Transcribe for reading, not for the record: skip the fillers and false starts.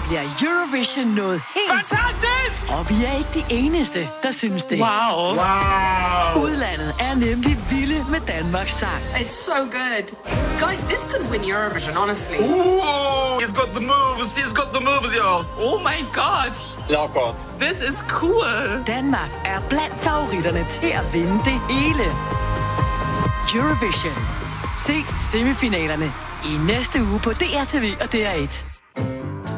bliver Eurovision noget helt... Fantastisk! Og vi er ikke de eneste, der synes det. Wow. Udlandet er nemlig vilde med Danmarks sang. It's so good. Guys, this could win Eurovision, honestly. Ooh, he's got the moves, y'all. Oh my god. Locker. This is cool. Danmark er blandt favoritterne til at vinde det hele. Eurovision. Se semifinalerne i næste uge på DRTV og DR1.